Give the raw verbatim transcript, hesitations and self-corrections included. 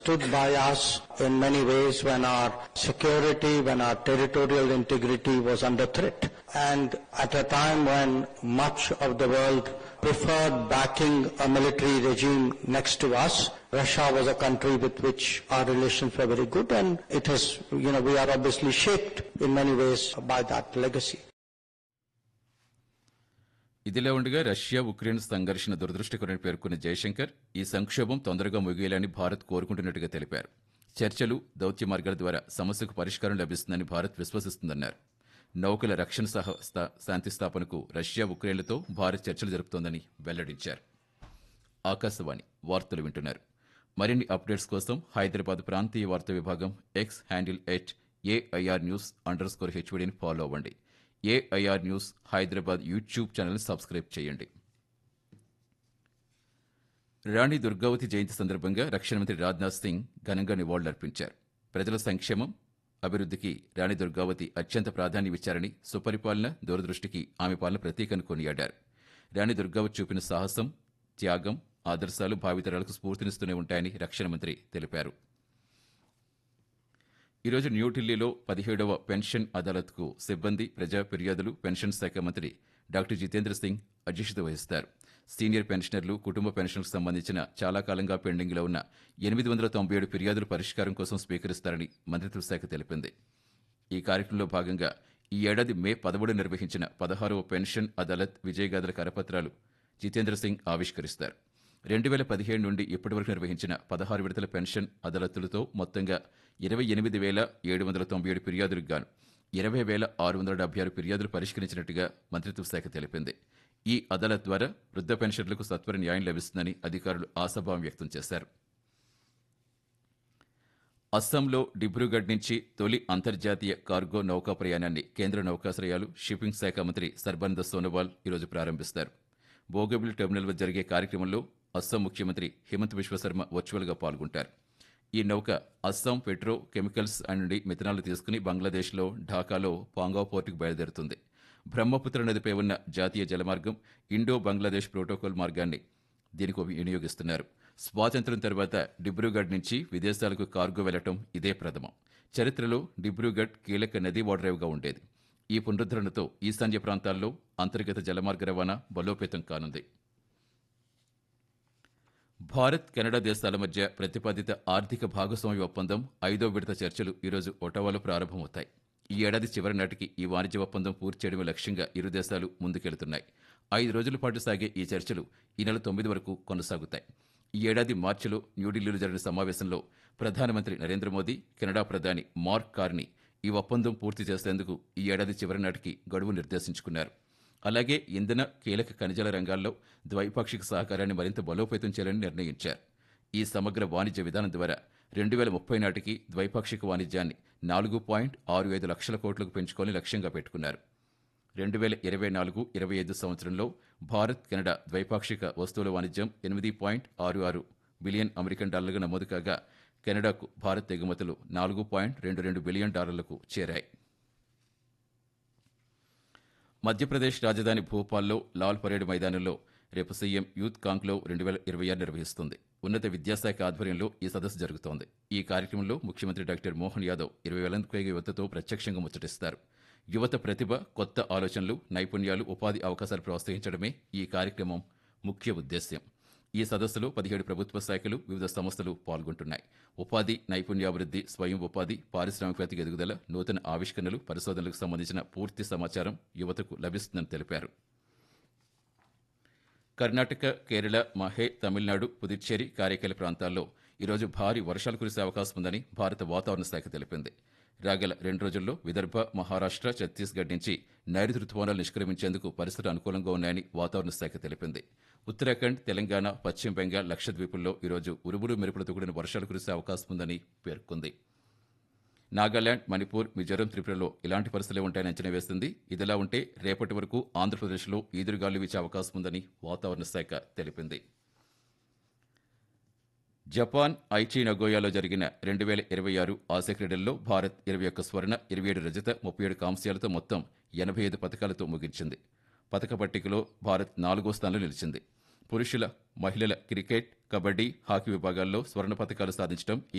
stood by us in many ways when our security, when our territorial integrity was under threat. And at a time when much of the world preferred backing a military regime next to us, Russia was a country with which our relations were very good, and it has, you know, we are obviously shaped in many ways by that legacy. ఇదిలా ఉండగా Russia Ukraine సంఘర్షణ దురదృష్టకరని పేర్కొన్న జయశంకర్ ఈ సంక్షోభం తొందరగా ముగియాలని భారత్ కోరుకుంటున్నట్టుగా తెలిపారు. చర్చలు, దౌత్య మార్గాల ద్వారా సమస్యకు పరిష్కారం లభిస్తుందని భారత్ విశ్వసిస్తుందన్నారు. నౌకల రక్షణ సహ శాంతి స్థాపనకు రష్యా ఉక్రెయిన్లతో భారత్ చర్చలు జరుపుతోందని వెల్లడించారు. ఆకాశవాణి వార్తలు వింటున్నారు. మరిన్ని అప్డేట్స్ కోసం హైదరాబాద్ ప్రాంతీయ వార్తా విభాగం X handle at AIR news under score హెచ్వీడీని follow అవ్వండి. ఏఐఆర్ న్యూస్ హైదరాబాద్ యూట్యూబ్ ఛానల్ని సబ్స్క్రైబ్ చేయండి. రాణి దుర్గావతి జయంతి సందర్భంగా రక్షణ మంత్రి రాజ్నాథ్ సింగ్ ఘనంగా నివాళులర్పించారు. ప్రజల సంక్షేమం, అభివృద్ధికి రాణి దుర్గావతి అత్యంత ప్రాధాన్యమిచ్చారని, సుపరిపాలన, దూరదృష్టికి ఆమె పాలన ప్రతీకను కొనియాడారు. రాణి దుర్గావతి చూపిన సాహసం, త్యాగం, ఆదర్శాలు భావితరాలకు స్ఫూర్తినిస్తూనే ఉంటాయని రక్షణ మంత్రి తెలిపారు. ఈరోజు న్యూఢిల్లీలో పదిహేడవ పెన్షన్ అదాలత్కు సిబ్బంది, ప్రజా ఫిర్యాదులు, పెన్షన్ శాఖ మంత్రి డాక్టర్ జితేంద్ర సింగ్ అధ్యక్షత వహిస్తారు. సీనియర్ పెన్షనర్లు, కుటుంబ పెన్షన్లకు సంబంధించిన చాలా కాలంగా పెండింగ్లో ఉన్న ఎనిమిది వందల తొంభై ఏడు ఫిర్యాదుల పరిష్కారం కోసం స్వీకరిస్తారని మంత్రిత్వ శాఖ తెలిపింది. ఈ కార్యక్రమంలో భాగంగా ఈ ఏడాది మే పదమూడు నిర్వహించిన పదహారవ పెన్షన్ అదాలత్ విజయగాథల కరపత్రాలు జితేంద్ర సింగ్ ఆవిష్కరిస్తారు. రెండు వేల పదిహేడు నుండి ఇప్పటివరకు నిర్వహించిన పదహారు విడతల పెన్షన్ అదాలత్తులతో మొత్తంగా ఇరవై ఎనిమిది వేల ఏడు వందల తొంభై ఏడు ఫిర్యాదులకు గాను ఇరవై వేల ఆరు వందల డెబ్బై ఆరు ఫిర్యాదులు పరిష్కరించినట్టుగా మంత్రిత్వ శాఖ తెలిపింది. ఈ అదాలత్ ద్వారా వృద్ధ పెన్షన్లకు సత్వర న్యాయం లభిస్తుందని అధికారులు ఆశాభావం వ్యక్తం చేశారు. అస్సాంలో డిబ్రూగఢ్ నుంచి తొలి అంతర్జాతీయ కార్గో నౌకా ప్రయాణాన్ని కేంద్ర నౌకాశ్రయాలు, షిప్పింగ్ శాఖ మంత్రి సర్బానంద సోనోవాల్ ఈరోజు ప్రారంభిస్తారు. బోగబిల్ టెర్మినల్ వద్ద జరిగే కార్యక్రమంలో అస్సాం ముఖ్యమంత్రి హిమంత్ బిశ్వశర్మ వర్చువల్గా పాల్గొంటారు. ఈ నౌక అస్సాం పెట్రో కెమికల్స్ నుండి మిథనాల్ తీసుకుని బంగ్లాదేశ్లో ఢాకాలో పాంగావ్ పోర్టుకు బయలుదేరుతుంది. బ్రహ్మపుత్ర నదిపై ఉన్న జాతీయ జలమార్గం, ఇండో బంగ్లాదేశ్ ప్రోటోకాల్ మార్గాన్ని దీనికి వినియోగిస్తున్నారు. స్వాతంత్ర్యం తర్వాత డిబ్రూగఢ్ నుంచి విదేశాలకు కార్గో వెళ్లటం ఇదే ప్రథమం. చరిత్రలో డిబ్రూగఢ్ కీలక నదీ ఓడరేవుగా ఉండేది. ఈ పునరుద్ధరణతో ఈశాన్య ప్రాంతాల్లో అంతర్గత జలమార్గ రవాణా బలోపేతం కానుంది. భారత్, కెనడా దేశాల మధ్య ప్రతిపాదిత ఆర్థిక భాగస్వామ్య ఒప్పందం ఐదో విడత చర్చలు ఈరోజు ఒటావాలో ప్రారంభమవుతాయి. ఈ ఏడాది చివరి నాటికి ఈ వాణిజ్య ఒప్పందం పూర్తి చేయడమే లక్ష్యంగా ఇరు దేశాలు ముందుకెళ్తున్నాయి. ఐదు రోజుల పాటు సాగే ఈ చర్చలు ఈ నెల తొమ్మిది వరకు కొనసాగుతాయి. ఈ ఏడాది మార్చిలో న్యూఢిల్లీలో జరిగిన సమావేశంలో ప్రధానమంత్రి నరేంద్ర మోదీ, కెనడా ప్రధాని మార్క్ కార్నీ ఈ ఒప్పందం పూర్తి చేసేందుకు ఈ ఏడాది చివరి నాటికి గడువు నిర్దేశించుకున్నారు. అలాగే ఇంధన, కీలక ఖనిజాల రంగాల్లో ద్వైపాక్షిక సహకారాన్ని మరింత బలోపేతం చేయాలని నిర్ణయించారు. ఈ సమగ్ర వాణిజ్య విధానం ద్వారా రెండు వేల ముప్పై నాటికి ద్వైపాక్షిక వాణిజ్యాన్ని నాలుగు పాయింట్ ఆరు ఐదు లక్షల కోట్లకు పెంచుకోవాలని లక్ష్యంగా పెట్టుకున్నారు. రెండు వేల ఇరవై నాలుగు ఇరవై ఐదు సంవత్సరంలో భారత్, కెనడా ద్వైపాక్షిక వస్తువుల వాణిజ్యం ఎనిమిది పాయింట్ ఆరు ఆరు బిలియన్ అమెరికన్ డాలర్లుగా నమోదు కాగా, కెనడాకు భారత్ ఎగుమతులు నాలుగు పాయింట్ రెండు రెండు బిలియన్ డాలర్లకు చేరాయి. మధ్యప్రదేశ్ రాజధాని భోపాల్లో లాల్ పరేడ్ మైదానంలో రేపు సీఎం యూత్ కాంక్లేవ్ రెండు వేల ఇరవై ఆరు నిర్వహిస్తుంది. ఉన్నత విద్యాశాఖ ఆధ్వర్యంలో ఈ సదస్సు జరుగుతోంది. ఈ కార్యక్రమంలో ముఖ్యమంత్రి డాక్టర్ మోహన్ యాదవ్ ఇరవై వేలకు పైగా యువతతో ప్రత్యక్షంగా ముచ్చటిస్తారు. యువత ప్రతిభ, కొత్త ఆలోచనలు, నైపుణ్యాలు, ఉపాధి అవకాశాలు ప్రోత్సహించడమే ఈ కార్యక్రమం ముఖ్య ఉద్దేశ్యం. ఈ సదస్సులో పదిహేడు ప్రభుత్వ శాఖలు, వివిధ సంస్థలు పాల్గొంటున్నాయి. ఉపాధి, నైపుణ్యాభివృద్ధి, స్వయం ఉపాధి, పారిశ్రామికవేత్తకి ఎదుగుదల, నూతన ఆవిష్కరణలు, పరిశోధనలకు సంబంధించిన పూర్తి సమాచారం యువతకు లభిస్తుందని తెలిపారు. కర్ణాటక, కేరళ, మహే, తమిళనాడు, పుదుచ్చేరి, కారైకాల ప్రాంతాల్లో ఈరోజు భారీ వర్షాలు కురిసే అవకాశం ఉందని భారత వాతావరణ శాఖ తెలిపింది. రాగల రెండు రోజుల్లో విదర్భ, మహారాష్ట్ర, ఛత్తీస్గఢ్ నుంచి నైరుతి రుతుపవనాలు నిష్క్రమించేందుకు పరిస్థితులు అనుకూలంగా ఉన్నాయని వాతావరణ శాఖ తెలిపింది. ఉత్తరాఖండ్, తెలంగాణ, పశ్చిమ బెంగాల్, లక్షద్వీపుల్లో ఈరోజు ఉరుములు మెరుపులతో కూడిన వర్షాలు కురిసే అవకాశం ఉందని పేర్కొంది. నాగాలాండ్, మణిపూర్, మిజోరం, త్రిపురలో ఇలాంటి పరిస్థితులే ఉంటాయని అంచనా వేసింది. ఇదిలా ఉంటే రేపటి వరకు ఆంధ్రప్రదేశ్లో ఈదురుగాలు వీచే అవకాశం ఉందని వాతావరణ శాఖ తెలిపింది. జపాన్ ఐచి నగోయాలో జరిగిన రెండు వేల ఇరవై ఆరు ఆసియా క్రీడల్లో భారత్ ఇరవై ఒక్క స్వర్ణ, ఇరవై ఏడు రజత, ముప్పై ఏడు కాంస్యాలతో మొత్తం ఎనభై ఐదు పథకాలతో ముగించింది. పథక పట్టికలో భారత్ నాలుగో స్థానంలో నిలిచింది. పురుషుల, మహిళల క్రికెట్, కబడ్డీ, హాకీ విభాగాల్లో స్వర్ణ పతకాలు సాధించడం ఈ